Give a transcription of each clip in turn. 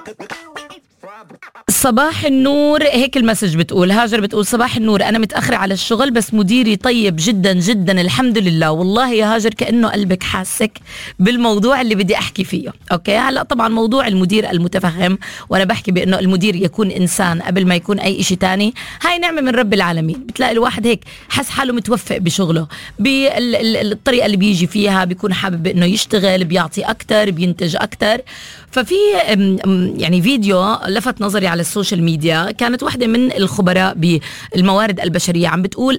صباح النور، هيك المسج بتقول هاجر، بتقول صباح النور، أنا متأخرة على الشغل بس مديري طيب جدا جدا الحمد لله. والله يا هاجر كأنه قلبك حاسك بالموضوع اللي بدي أحكي فيه. أوكي، هلأ طبعا موضوع المدير المتفهم، وأنا بحكي بأنه المدير يكون إنسان قبل ما يكون أي إشي تاني، هاي نعمة من رب العالمين. بتلاقي الواحد هيك حس حاله متوفق بشغله، بالطريقة اللي بيجي فيها بيكون حابب أنه يشتغل، بيعطي أكتر، بينتج أكتر. ففي يعني فيديو لفت نظري على السوشيال ميديا، كانت واحدة من الخبراء بالموارد البشرية عم بتقول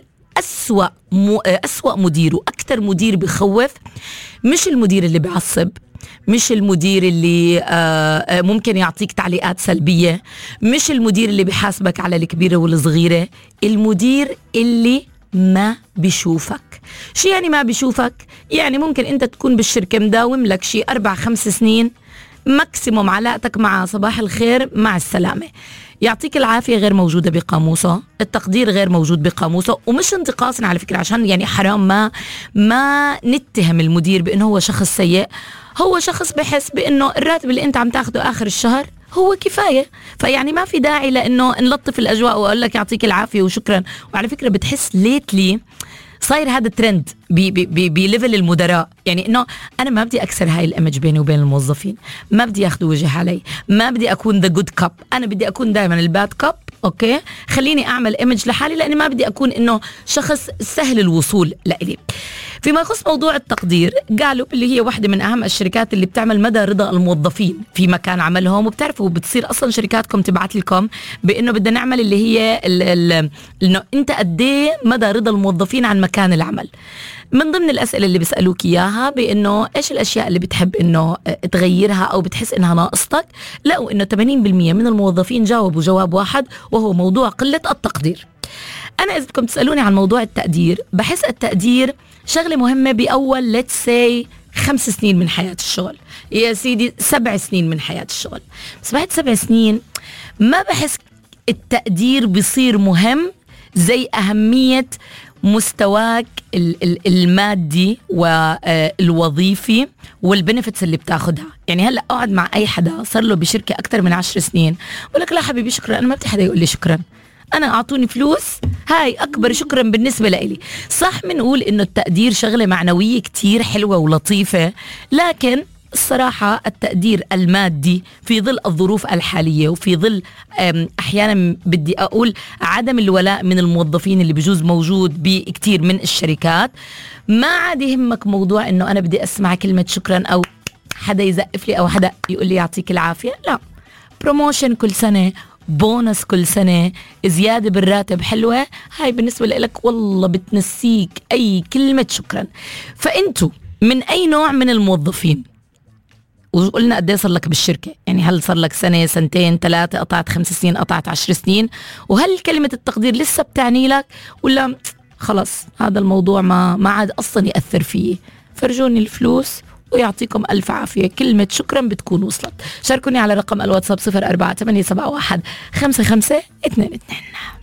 أسوأ مدير وأكتر مدير بخوف مش المدير اللي بيعصب، مش المدير اللي ممكن يعطيك تعليقات سلبية، مش المدير اللي بيحاسبك على الكبيرة والصغيرة، المدير اللي ما بيشوفك. شو يعني ما بيشوفك؟ يعني ممكن انت تكون بالشركة مداوم لك شي 4-5 سنين، ماكسيموم علاقتك مع صباح الخير مع السلامة، يعطيك العافية غير موجودة بقاموسه، التقدير غير موجود بقاموسه. ومش انتقاصا على فكرة، عشان يعني حرام ما نتهم المدير بأنه هو شخص سيء. هو شخص بحس بأنه الراتب اللي انت عم تاخده آخر الشهر هو كفاية، فيعني ما في داعي لأنه نلطف الأجواء وأقول لك يعطيك العافية وشكرا. وعلى فكرة بتحس ليتلي صاير هذا ترند بليفل المدراء، يعني انه انا ما بدي اكسر هاي الايمج بيني وبين الموظفين، ما بدي ياخذوا وجه علي، ما بدي اكون ذا جود كاب، انا بدي اكون دائما الباد كاب. اوكي، خليني اعمل ايمج لحالي، لاني ما بدي اكون انه شخص سهل الوصول لإلي. فيما يخص موضوع التقدير، قالوا اللي هي واحدة من أهم الشركات اللي بتعمل مدى رضا الموظفين في مكان عملهم، وبتعرفوا بتصير أصلا شركاتكم تبعت لكم بأنه بدنا نعمل اللي هي إنه أنت قديه مدى رضا الموظفين عن مكان العمل. من ضمن الأسئلة اللي بيسألوك إياها بأنه إيش الأشياء اللي بتحب إنه تغيرها أو بتحس إنها ناقصتك، لقوا إنه 80% من الموظفين جاوبوا جواب واحد، وهو موضوع قلة التقدير. أنا إذا بدكم تسألوني عن موضوع التقدير، بحس التقدير شغلة مهمة بأول let's say 5 سنين من حياة الشغل، يا سيدي 7 سنين من حياة الشغل. بس بعد 7 سنين ما بحس التقدير بيصير مهم زي أهمية مستواك المادي والوظيفي والبنفتس اللي بتاخدها. يعني هلأ أقعد مع أي حدا صار له بشركة أكتر من 10 سنين وقال لك لا حبيبي شكرا، أنا ما بدي حدا يقول لي شكرا، أنا أعطوني فلوس، هاي أكبر شكرا بالنسبة لإلي. صح منقول إنه التقدير شغلة معنوية كتير حلوة ولطيفة، لكن الصراحة التقدير المادي في ظل الظروف الحالية وفي ظل أحيانا بدي أقول عدم الولاء من الموظفين اللي بجوز موجود بكتير من الشركات، ما عاد يهمك موضوع إنه أنا بدي أسمع كلمة شكرا أو حدا يزقف لي أو حدا يقول لي يعطيك العافية. لا، بروموشن كل سنة، بونس كل سنة، زيادة بالراتب حلوة، هاي بالنسبة لك والله بتنسيك أي كلمة شكرا. فأنتوا من أي نوع من الموظفين؟ وقلنا قد ايه صار لك بالشركة؟ يعني هل صار لك سنة، سنتين، 3، قطعت 5 سنين، قطعت 10 سنين؟ وهل كلمة التقدير لسه بتعني لك ولا خلص هذا الموضوع ما عاد أصلا يأثر فيه؟ فرجوني الفلوس ويعطيكم ألف عافية، كلمة شكرا بتكون وصلت. شاركوني على رقم الواتساب 0487155222.